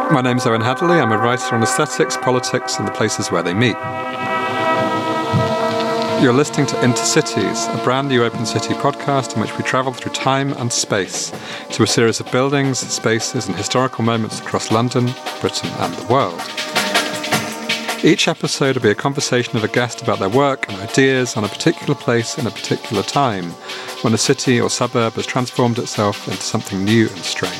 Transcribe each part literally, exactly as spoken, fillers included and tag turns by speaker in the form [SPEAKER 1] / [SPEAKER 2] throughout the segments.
[SPEAKER 1] My name's Owen Hadley. I'm a writer on aesthetics, politics, and the places where they meet. You're listening to Intercities, a brand new Open City podcast in which we travel through time and space to a series of buildings, spaces, and historical moments across London, Britain, and the world. Each episode will be a conversation of a guest about their work and ideas on a particular place in a particular time, when a city or suburb has transformed itself into something new and strange.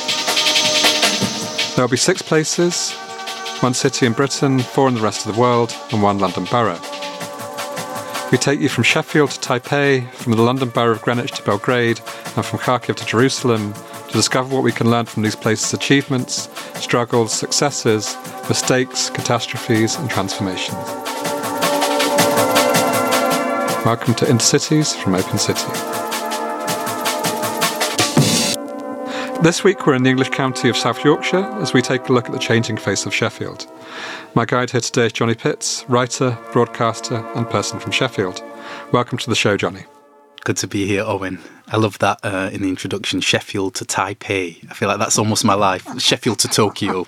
[SPEAKER 1] There will be six places, one city in Britain, four in the rest of the world, and one London borough. We take you from Sheffield to Taipei, from the London borough of Greenwich to Belgrade, and from Kharkiv to Jerusalem, to discover what we can learn from these places' achievements, struggles, successes, mistakes, catastrophes, and transformations. Welcome to Intercities from Open City. This week we're in the English county of South Yorkshire as we take a look at the changing face of Sheffield. My guide here today is Johnny Pitts, writer, broadcaster and person from Sheffield. Welcome to the show, Johnny.
[SPEAKER 2] Good to be here, Owen. I love that uh, in the introduction, Sheffield to Taipei. I feel like that's almost my life. Sheffield to Tokyo.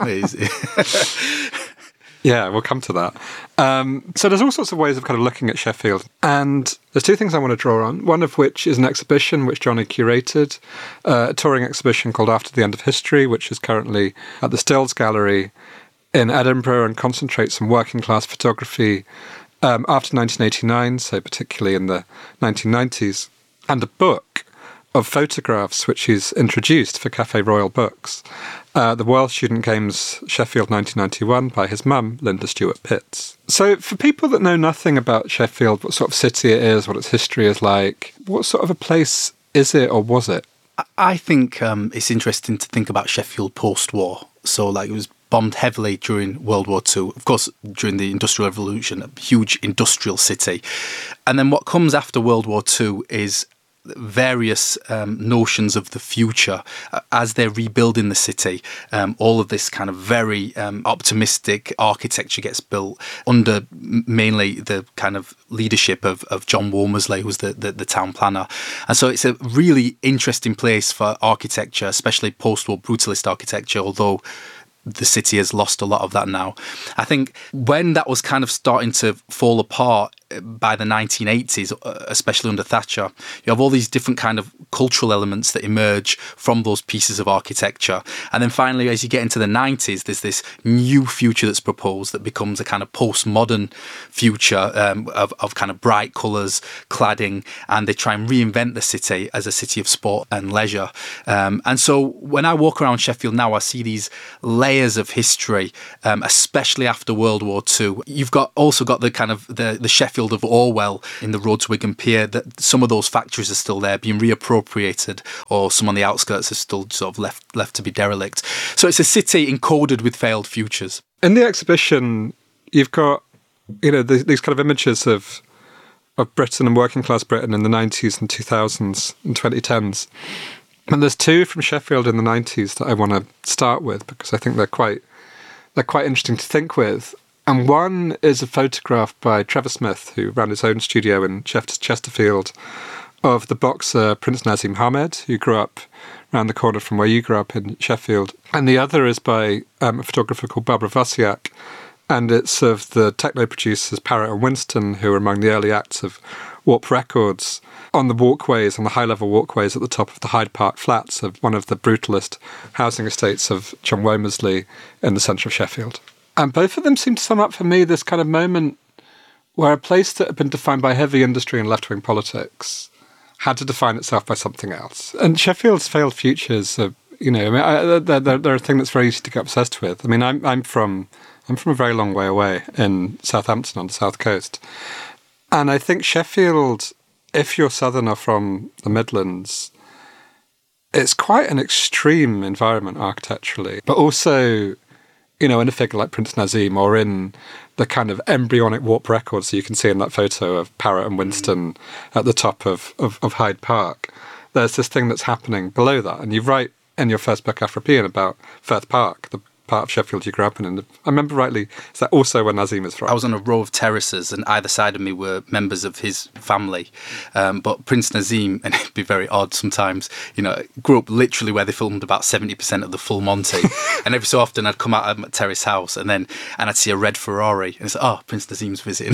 [SPEAKER 1] Yeah, we'll come to that. Um, so there's all sorts of ways of kind of looking at Sheffield. And there's two things I want to draw on, one of which is an exhibition which Johnny curated, uh, a touring exhibition called After the End of History, which is currently at the Stills Gallery in Edinburgh and concentrates on working class photography um, after nineteen eighty-nine, so particularly in the nineteen nineties, and a book of photographs which he's introduced for Café Royal Books, uh, The World Student Games Sheffield nineteen ninety-one by his mum, Linda Stewart Pitts. So for people that know nothing about Sheffield, what sort of city it is, what its history is like, what sort of a place is it or was it?
[SPEAKER 2] I think um, it's interesting to think about Sheffield post-war. So like it was bombed heavily during World War Two, of course, during the Industrial Revolution, a huge industrial city. And then what comes after World War Two is various um, notions of the future uh, as they're rebuilding the city. Um, all of this kind of very um, optimistic architecture gets built under mainly the kind of leadership of, of John Womersley, who's the, the, the town planner. And so it's a really interesting place for architecture, especially post-war brutalist architecture, although the city has lost a lot of that now. I think when that was kind of starting to fall apart by the nineteen eighties, especially under Thatcher, you have all these different kind of cultural elements that emerge from those pieces of architecture. And then finally, as you get into the nineties, there's this new future that's proposed that becomes a kind of postmodern future um, of, of kind of bright colours, cladding, and they try and reinvent the city as a city of sport and leisure. Um, and so when I walk around Sheffield now, I see these layers of history, um, especially after World War Two. You've got also got the kind of the, the Sheffield of Orwell in the road to Wigan Pier, that some of those factories are still there being reappropriated, or some on the outskirts are still sort of left left to be derelict. So it's a city encoded with failed futures.
[SPEAKER 1] In the exhibition, you've got, you know, these, these kind of images of of Britain and working class Britain in the nineties and two thousands and twenty tens. And there's two from Sheffield in the nineties that I want to start with because I think they're quite they're quite interesting to think with. And one is a photograph by Trevor Smith, who ran his own studio in Chesterfield, of the boxer Prince Nazim Hamed, who grew up around the corner from where you grew up in Sheffield. And the other is by um, a photographer called Barbara Wasiak, and it's of the techno producers Parrot and Winston, who were among the early acts of Warp Records, on the walkways, on the high-level walkways at the top of the Hyde Park Flats of one of the brutalist housing estates of John Womersley in the centre of Sheffield. And both of them seem to sum up for me this kind of moment where a place that had been defined by heavy industry and left-wing politics had to define itself by something else. And Sheffield's failed futures are, you know, I mean, I, they're, they're, they're a thing that's very easy to get obsessed with. I mean, I'm I'm from I'm from a very long way away in Southampton on the south coast, and I think Sheffield, if you're southern or from the Midlands, it's quite an extreme environment architecturally, but also, you know, in a figure like Prince Nazim, or in the kind of embryonic Warp Records that you can see in that photo of Parrot and Winston at the top of, of, of Hyde Park, there's this thing that's happening below that. And you write in your first book, Afropean, about Firth Park, the part of Sheffield you grew up in. And I remember rightly, is that also where Nazim is from?
[SPEAKER 2] I was on a row of terraces, and either side of me were members of his family. Um, but Prince Nazim, and it'd be very odd sometimes, you know, grew up literally where they filmed about seventy percent of the Full Monty. And every so often I'd come out of my terrace house, and then and I'd see a red Ferrari, and it's like, oh, Prince Nazim's visiting.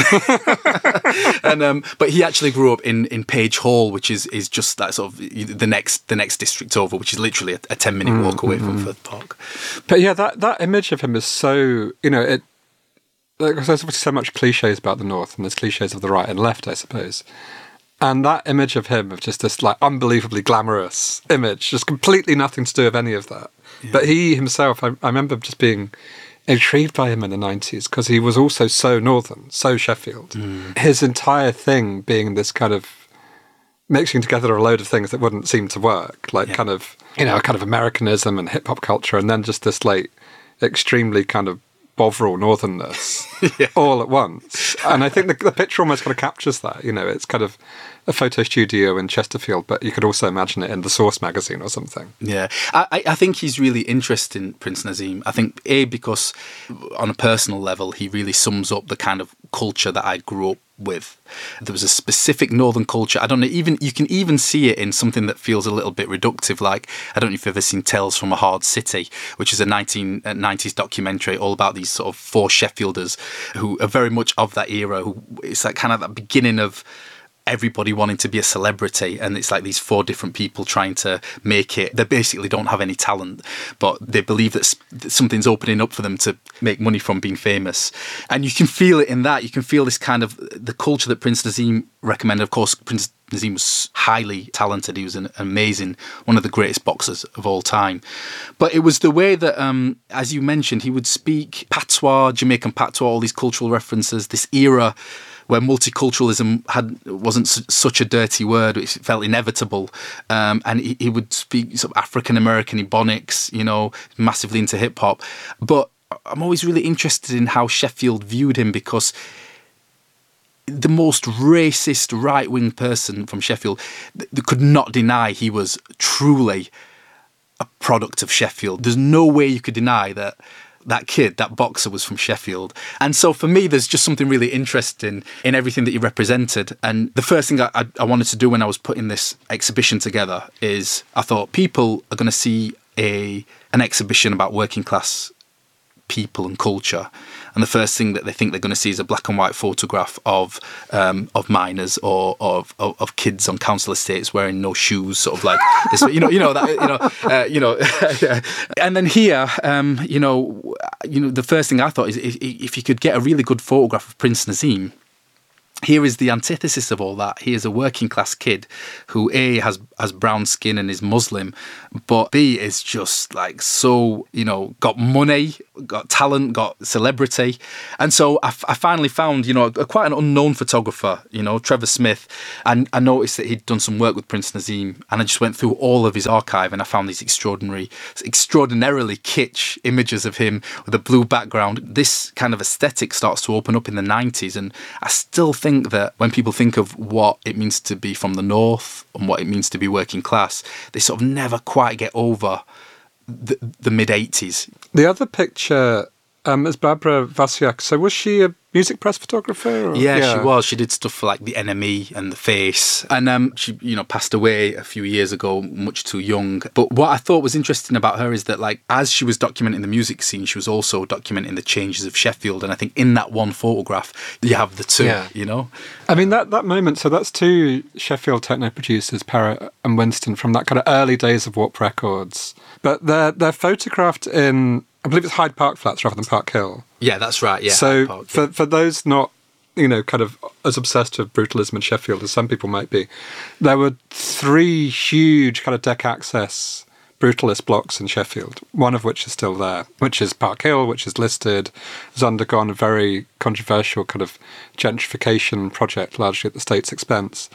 [SPEAKER 2] and um, but he actually grew up in, in Page Hall, which is, is just that sort of the next the next district over, which is literally a, a ten minute walk away from Firth Park.
[SPEAKER 1] But yeah, that, that image of him is so, you know, it. Like, there's obviously so much cliches about the North, and there's cliches of the right and left, I suppose. And that image of him, of just this like unbelievably glamorous image, just completely nothing to do with any of that. Yeah. But he himself, I, I remember just being intrigued by him in the nineties because he was also so northern, so Sheffield. Mm. His entire thing being this kind of mixing together a load of things that wouldn't seem to work, like yeah. kind of, you know, kind of Americanism and hip hop culture, and then just this like extremely kind of Bovril northernness yeah. all at once. And I think the, the picture almost kind of captures that, you know, it's kind of a photo studio in Chesterfield, but you could also imagine it in the Source magazine or something.
[SPEAKER 2] Yeah, I, I think he's really interesting, Prince Nazim. I think, A, because on a personal level, he really sums up the kind of culture that I grew up with. There was a specific northern culture. I don't know, even you can even see it in something that feels a little bit reductive, like, I don't know if you've ever seen Tales from a Hard City, which is a nineteen nineties documentary all about these sort of four Sheffielders who are very much of that era, who it's like kind of that beginning of everybody wanting to be a celebrity, and it's like these four different people trying to make it. They basically don't have any talent, but they believe that something's opening up for them to make money from being famous. And you can feel it in that. You can feel this kind of the culture that Prince Nazim recommended. Of course, Prince Nazim was highly talented. He was an amazing, one of the greatest boxers of all time. But it was the way that, um, as you mentioned, he would speak patois, Jamaican patois, all these cultural references, this era where multiculturalism had wasn't su- such a dirty word, it felt inevitable, um, and he, he would speak sort of African American ebonics, you know, massively into hip hop. But I'm always really interested in how Sheffield viewed him, because the most racist right wing person from Sheffield th- could not deny he was truly a product of Sheffield. There's no way you could deny that that kid, that boxer, was from Sheffield. And so for me, there's just something really interesting in everything that he represented. And the first thing I, I, I wanted to do when I was putting this exhibition together is I thought people are going to see a an exhibition about working class people and culture, and the first thing that they think they're going to see is a black and white photograph of um, of miners or of, of of kids on council estates wearing no shoes, sort of like this, you know, you know that, you know, uh, you know. And then here, um, you know, you know, the first thing I thought is if, if you could get a really good photograph of Prince Nazim. Here is the antithesis of all that. He is a working class kid who A, has has brown skin and is Muslim, but B, is just like so, you know, got money, got talent, got celebrity. And so I, f- I finally found, you know, a, quite an unknown photographer, you know, Trevor Smith. And I noticed that he'd done some work with Prince Nazim, and I just went through all of his archive and I found these extraordinary, extraordinarily kitsch images of him with a blue background. This kind of aesthetic starts to open up in the nineties, and I still think think that when people think of what it means to be from the North and what it means to be working class, they sort of never quite get over the, the mid-eighties.
[SPEAKER 1] The other picture um, is Barbara Wasiak. So was she a music press photographer? Or?
[SPEAKER 2] Yeah, yeah, she was. She did stuff for like the N M E and The Face. And um, she, you know, passed away a few years ago, much too young. But what I thought was interesting about her is that, like, as she was documenting the music scene, she was also documenting the changes of Sheffield. And I think in that one photograph, you have the two, yeah. you know?
[SPEAKER 1] I mean, that, that moment, so that's two Sheffield techno producers, Parrot and Winston, from that kind of early days of Warp Records. But they're, they're photographed in, I believe it's Hyde Park Flats rather than Park Hill.
[SPEAKER 2] Yeah, that's right, yeah.
[SPEAKER 1] So
[SPEAKER 2] Park,
[SPEAKER 1] for,
[SPEAKER 2] yeah.
[SPEAKER 1] for those not, you know, kind of as obsessed with brutalism in Sheffield as some people might be, there were three huge kind of deck access brutalist blocks in Sheffield, one of which is still there, which is Park Hill, which is listed, has undergone a very controversial kind of gentrification project, largely at the state's expense.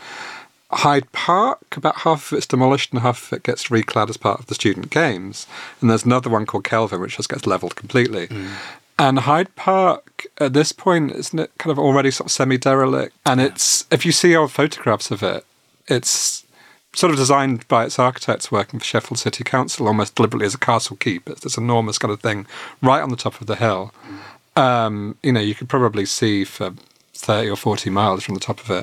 [SPEAKER 1] Hyde Park, about half of it's demolished and half of it gets reclad as part of the student games. And there's another one called Kelvin, which just gets levelled completely. Mm. And Hyde Park, at this point, isn't it kind of already sort of semi-derelict? And it's, if you see old photographs of it, it's sort of designed by its architects working for Sheffield City Council almost deliberately as a castle keep. It's this enormous kind of thing right on the top of the hill. Um, you know, you could probably see for thirty or forty miles from the top of it.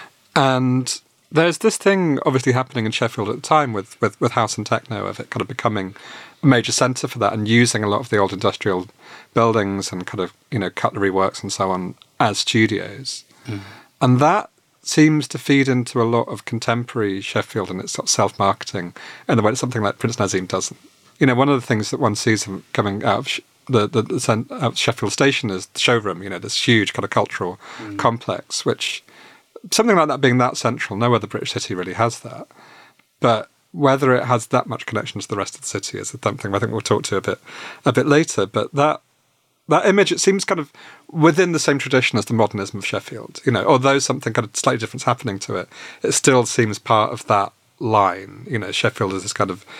[SPEAKER 1] And there's this thing obviously happening in Sheffield at the time with, with, with house and techno, of it kind of becoming a major centre for that and using a lot of the old industrial buildings and kind of, you know, cutlery works and so on as studios. Mm. And that seems to feed into a lot of contemporary Sheffield and its sort of self-marketing in the way that something like Prince Naseem doesn't. You know, one of the things that one sees coming out of sh- the, the, the out of Sheffield Station is the showroom, you know, this huge kind of cultural mm. complex, which something like that being that central, no other British city really has that. But whether it has that much connection to the rest of the city is something I think we'll talk to a bit a bit later. But that that image, it seems kind of within the same tradition as the modernism of Sheffield. You know, although something kind of slightly different is happening to it, it still seems part of that line. You know, Sheffield is this kind of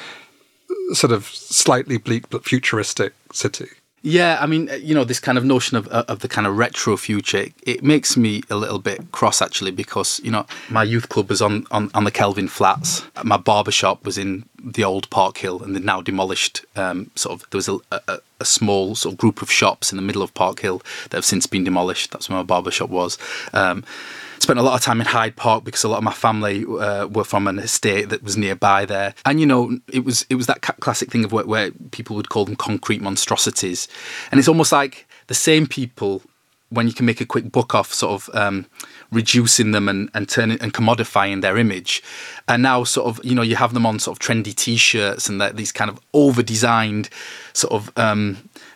[SPEAKER 1] sort of slightly bleak but futuristic city.
[SPEAKER 2] Yeah, I mean, you know, this kind of notion of of the kind of retro future, it makes me a little bit cross, actually, because, you know, my youth club was on, on, on the Kelvin Flats. My barbershop was in the old Park Hill, and they're now demolished. Um, sort of, there was a, a, a small sort of group of shops in the middle of Park Hill that have since been demolished. That's where my barbershop was. Um, spent a lot of time in Hyde Park because a lot of my family uh, were from an estate that was nearby there. And, you know, it was it was that ca- classic thing of where, where people would call them concrete monstrosities. And it's almost like the same people, when you can make a quick buck off sort of um, reducing them and, and turning and commodifying their image. And now sort of, you know, you have them on sort of trendy T-shirts and that, these kind of over-designed sort of Um,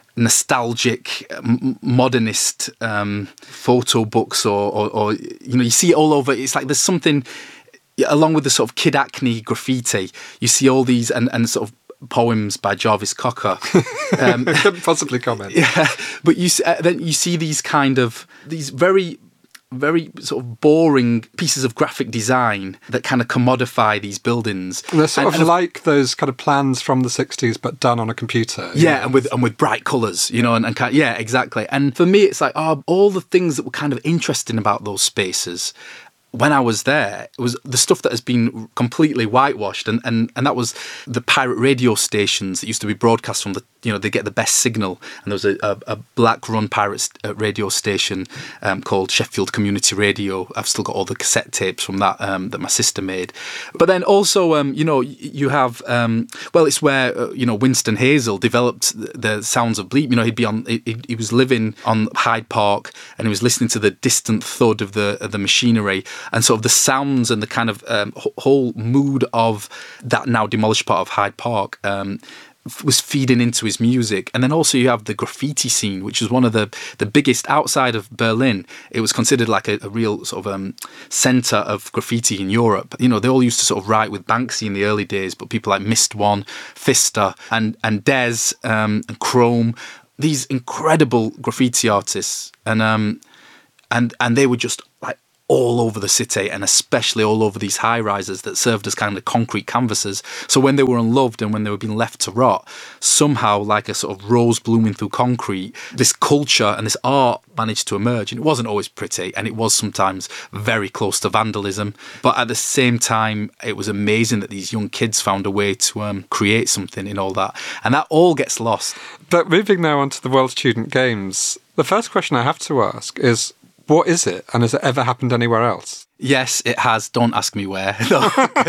[SPEAKER 2] nostalgic m- modernist um, photo books or, or, or, you know, you see it all over. It's like there's something, along with the sort of Kid Acne graffiti, you see all these and, and sort of poems by Jarvis Cocker.
[SPEAKER 1] Um, I couldn't possibly comment.
[SPEAKER 2] Yeah, but you uh, then you see these kind of, these very... very sort of boring pieces of graphic design that kind of commodify these buildings.
[SPEAKER 1] And they're sort
[SPEAKER 2] and,
[SPEAKER 1] of
[SPEAKER 2] and
[SPEAKER 1] like those kind of plans from the sixties, but done on a computer.
[SPEAKER 2] Yeah, know? and with and with bright colours, you know, and, and kind of, yeah, exactly. And for me, it's like, oh, all the things that were kind of interesting about those spaces when I was there, it was the stuff that has been completely whitewashed, and, and, and that was the pirate radio stations that used to be broadcast from the, you know, they get the best signal, and there was a, a, a black-run pirate radio station um, called Sheffield Community Radio. I've still got all the cassette tapes from that um, that my sister made. But then also, um, you know, you have, um, well, it's where, uh, you know, Winston Hazel developed the sounds of bleep. You know, he'd be on, he, he was living on Hyde Park, and he was listening to the distant thud of the of the machinery, and sort of the sounds and the kind of um, whole mood of that now demolished part of Hyde Park um, was feeding into his music. And then also you have the graffiti scene, which was one of the, the biggest outside of Berlin. It was considered like a, a real sort of um, centre of graffiti in Europe. You know, they all used to sort of write with Banksy in the early days, but people like Mist One, Fister, and, and Dez, um, and Chrome, these incredible graffiti artists. And, um, and, and they were just like all over the city, and especially all over these high rises that served as kind of concrete canvases. So when they were unloved and when they were being left to rot, somehow, like a sort of rose blooming through concrete, this culture and this art managed to emerge. And it wasn't always pretty, and it was sometimes very close to vandalism. But at the same time, it was amazing that these young kids found a way to um, create something in all that. And that all gets lost.
[SPEAKER 1] But moving now on to the World Student Games, the first question I have to ask is, what is it, and has it ever happened anywhere else?
[SPEAKER 2] Yes, it has. Don't ask me where. No,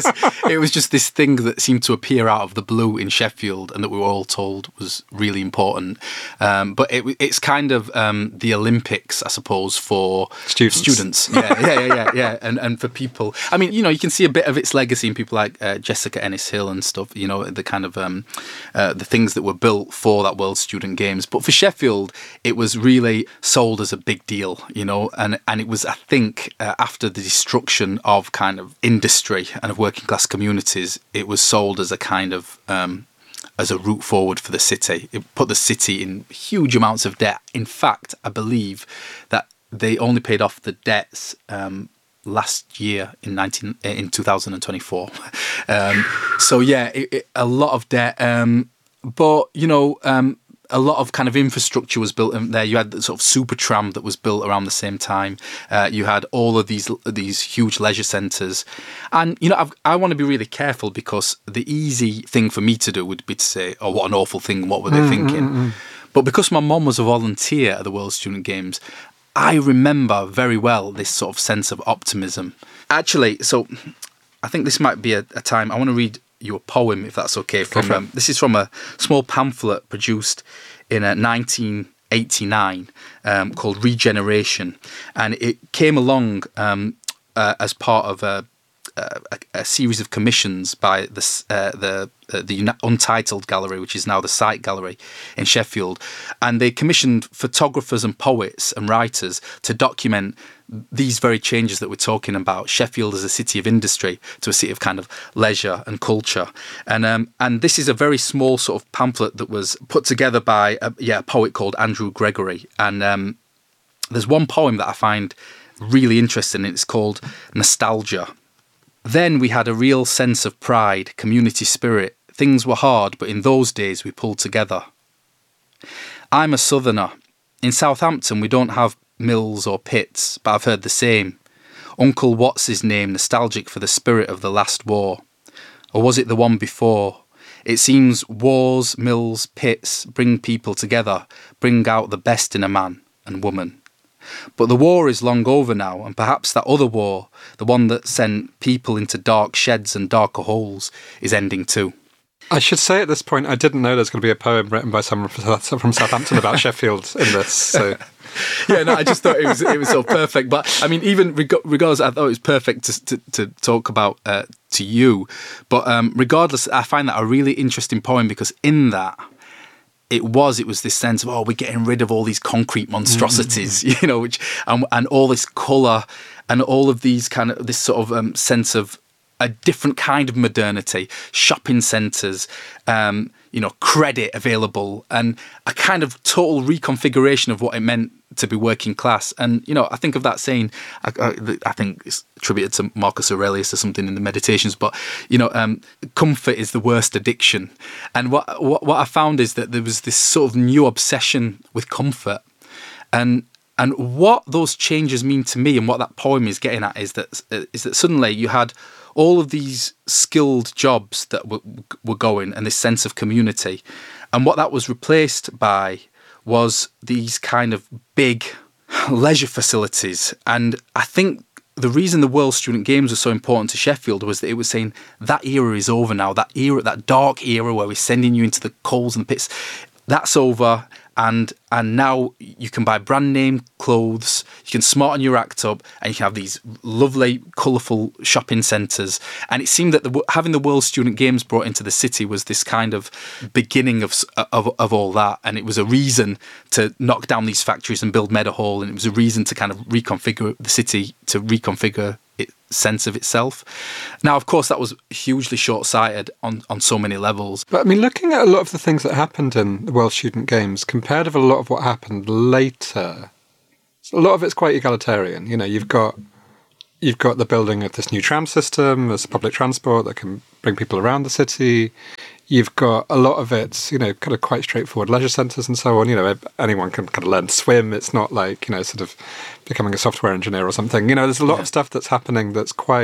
[SPEAKER 2] it was just this thing that seemed to appear out of the blue in Sheffield, and that we were all told was really important. Um, but it, it's kind of um, the Olympics, I suppose, for
[SPEAKER 1] students.
[SPEAKER 2] Students, yeah, yeah, yeah, yeah, yeah, and and for people. I mean, you know, you can see a bit of its legacy in people like uh, Jessica Ennis Hill and stuff. You know, the kind of um, uh, the things that were built for that World Student Games. But for Sheffield, it was really sold as a big deal. You know, and and it was, I think, uh, after the destruction of kind of industry and of working class communities, it was sold as a kind of um, as a route forward for the city. It put the city in huge amounts of debt. In fact, I believe that they only paid off the debts um, last year in nineteen in two thousand twenty-four. um, so yeah, it, it, a lot of debt. Um, but you know. Um, a lot of kind of infrastructure was built in there. You had the sort of super tram that was built around the same time. Uh, you had all of these these huge leisure centres. And, you know, I've, I want to be really careful because the easy thing for me to do would be to say, oh, what an awful thing, what were they mm, thinking? Mm, mm. But because my mum was a volunteer at the World Student Games, I remember very well this sort of sense of optimism. Actually, so I think this might be a, a time, I want to read you a poem, if that's okay. From um, This is from a small pamphlet produced in uh, nineteen eighty-nine um, called Regeneration. And it came along um, uh, as part of a, a, a series of commissions by the, uh, the, uh, the Untitled Gallery, which is now the Sight Gallery in Sheffield. And they commissioned photographers and poets and writers to document these very changes that we're talking about. Sheffield as a city of industry to a city of kind of leisure and culture. And um, and this is a very small sort of pamphlet that was put together by a, yeah, a poet called Andrew Gregory. And um, there's one poem that I find really interesting. It's called Nostalgia. Then we had a real sense of pride, community spirit. Things were hard, but in those days we pulled together. I'm a southerner. In Southampton we don't have mills or pits, but I've heard the same. Uncle What's his name, nostalgic for the spirit of the last war. Or was it the one before? It seems wars, mills, pits bring people together, bring out the best in a man and woman. But the war is long over now, and perhaps that other war, the one that sent people into dark sheds and darker holes, is ending too.
[SPEAKER 1] I should say at this point, I didn't know there's going to be a poem written by someone from Southampton about Sheffield in this. So,
[SPEAKER 2] yeah, no, I just thought it was it was so perfect. But I mean, even reg- regardless, I thought it was perfect to to, to talk about uh, to you. But um, regardless, I find that a really interesting poem because in that, it was it was this sense of, oh, we're getting rid of all these concrete monstrosities, mm-hmm. you know, which and, and all this colour and all of these kind of this sort of um, sense of a different kind of modernity, shopping centres, um, you know, credit available, and a kind of total reconfiguration of what it meant to be working class. And, you know, I think of that saying, I, I, I think it's attributed to Marcus Aurelius or something in the Meditations, but, you know, um, comfort is the worst addiction. And what, what what I found is that there was this sort of new obsession with comfort. And and what those changes mean to me and what that poem is getting at is that is that suddenly you had all of these skilled jobs that were, were going and this sense of community. And what that was replaced by was these kind of big leisure facilities. And I think the reason the World Student Games were so important to Sheffield was that it was saying that era is over now. That era, that dark era where we're sending you into the coals and the pits, that's over. And and now you can buy brand name clothes, you can smarten your act up, and you can have these lovely, colourful shopping centres. And it seemed that the, having the World Student Games brought into the city was this kind of beginning of, of of all that. And it was a reason to knock down these factories and build Meadowhall, and it was a reason to kind of reconfigure the city, to reconfigure its sense of itself. Now, of course, that was hugely short-sighted on, on so many levels.
[SPEAKER 1] But I mean, looking at a lot of the things that happened in the World Student Games, compared with a lot of what happened later, a lot of it's quite egalitarian. You know, you've got you've got the building of this new tram system as public transport that can bring people around the city. You've got a lot of it, you know, kind of quite straightforward leisure centres and so on. You know, anyone can kind of learn to swim. It's not like, you know, sort of becoming a software engineer or something. You know, there's a lot yeah. of stuff that's happening that's quite